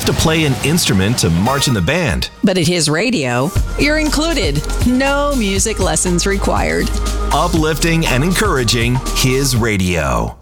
have to play an instrument to march in the band. But at his radio, you're included. No music lessons required. Uplifting and encouraging his radio.